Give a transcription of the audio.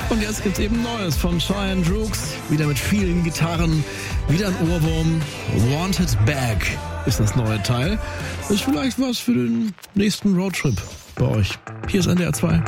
Und jetzt gibt's eben Neues von Cheyenne Droogs. Wieder mit vielen Gitarren, wieder ein Ohrwurm. Wanted Back ist das neue Teil. Ist vielleicht was für den nächsten Roadtrip bei euch. Hier ist NDR 2.